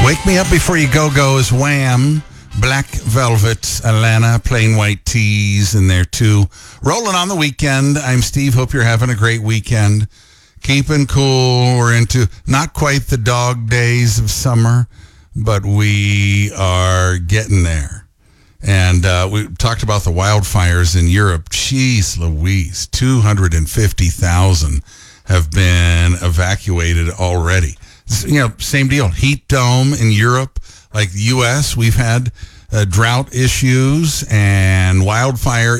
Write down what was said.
Wake Me Up Before You Go is Wham, Black Velvet, Alana, Plain White Tees in there too. Rolling on the weekend. I'm Steve. Hope you're having a great weekend. Keeping cool. We're into not quite the dog days of summer, but we are getting there. And we talked about the wildfires in Europe. Jeez Louise, 250,000 have been evacuated already. Same deal. Heat dome in Europe, like the U.S., we've had drought issues and wildfire